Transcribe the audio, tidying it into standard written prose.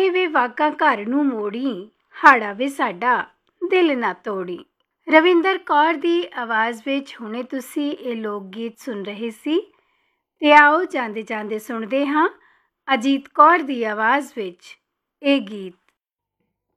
ਆਏ ਵੇ ਵਾਕਾਂ ਘਰ ਨੂੰ ਮੋੜੀ, ਹਾੜਾ ਵੇ ਸਾਡਾ ਦਿਲ ਨਾ ਤੋੜੀ। ਰਵਿੰਦਰ ਕੌਰ ਦੀ ਆਵਾਜ਼ ਵਿੱਚ ਹੁਣੇ ਤੁਸੀਂ ਇਹ ਲੋਕ ਗੀਤ ਸੁਣ ਰਹੇ ਸੀ। ਤੇ ਆਓ ਜਾਂਦੇ ਜਾਂਦੇ ਸੁਣਦੇ ਹਾਂ ਅਜੀਤ ਕੌਰ ਦੀ ਆਵਾਜ਼ ਵਿੱਚ ਇਹ ਗੀਤ।